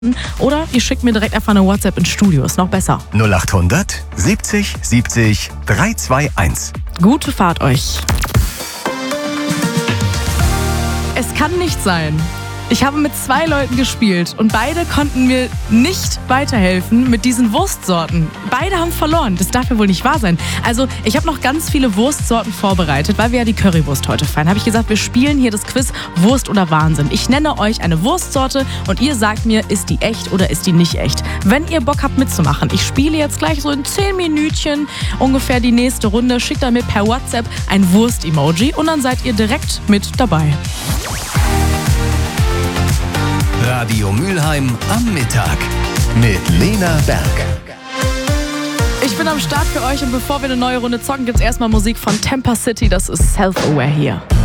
Oder ihr schickt mir direkt einfach eine WhatsApp ins Studio, ist noch besser. 0800 70 70 321. Gute Fahrt euch. Es kann nicht sein. Ich habe mit 2 Leuten gespielt und beide konnten mir nicht weiterhelfen mit diesen Wurstsorten. Beide haben verloren. Das darf ja wohl nicht wahr sein. Also ich habe noch ganz viele Wurstsorten vorbereitet, weil wir ja die Currywurst heute feiern. Habe ich gesagt, wir spielen hier das Quiz Wurst oder Wahnsinn. Ich nenne euch eine Wurstsorte und ihr sagt mir, ist die echt oder ist die nicht echt. Wenn ihr Bock habt mitzumachen, ich spiele jetzt gleich so in 10 Minütchen ungefähr die nächste Runde. Schickt dann mir per WhatsApp ein Wurst-Emoji und dann seid ihr direkt mit dabei. Radio Mülheim am Mittag mit Lena Berg. Ich bin am Start für euch und bevor wir eine neue Runde zocken, gibt's erstmal Musik von Temper City. Das ist Self-Aware hier.